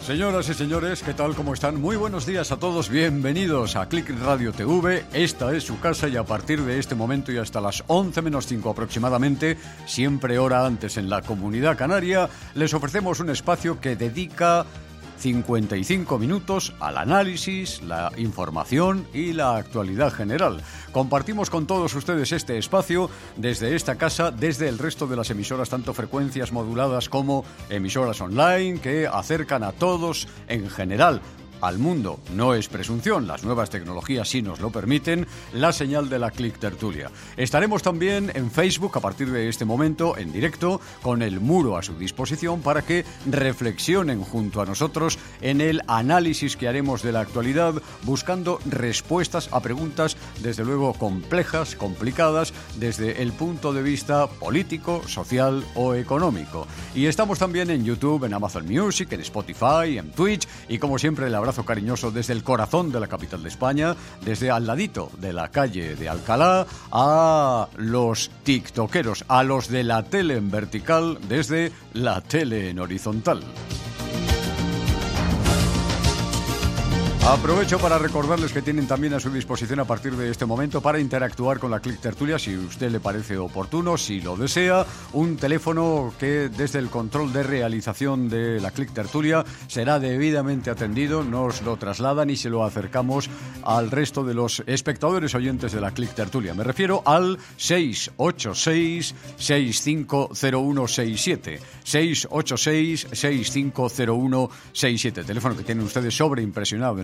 Señoras y señores, ¿qué tal? ¿Cómo están? Muy buenos días a todos, bienvenidos a Click Radio TV. Esta es su casa y a partir de este momento y hasta las 11 menos 5 aproximadamente, siempre hora antes en la Comunidad Canaria, les ofrecemos un espacio que dedica 55 minutos al análisis, la información y la actualidad general. Compartimos con todos ustedes este espacio desde esta casa, desde el resto de las emisoras, tanto frecuencias moduladas como emisoras online, que acercan a todos en general al mundo. No es presunción, las nuevas tecnologías sí nos lo permiten, la señal de la Click Tertulia. Estaremos también en Facebook a partir de este momento, en directo, con el muro a su disposición para que reflexionen junto a nosotros en el análisis que haremos de la actualidad, buscando respuestas a preguntas, desde luego complejas, complicadas, desde el punto de vista político, social o económico. Y estamos también en YouTube, en Amazon Music, en Spotify, en Twitch y como siempre el abrazo cariñoso desde el corazón de la capital de España, desde al ladito de la calle de Alcalá, a los tiktokeros, a los de la tele en vertical, desde la tele en horizontal. Aprovecho para recordarles que tienen también a su disposición a partir de este momento para interactuar con la Click Tertulia, si usted le parece oportuno, si lo desea, un teléfono que desde el control de realización de la Click Tertulia será debidamente atendido, nos lo trasladan y se lo acercamos al resto de los espectadores oyentes de la Click Tertulia. Me refiero al 686-650167, 686-650167, teléfono que tienen ustedes sobreimpresionado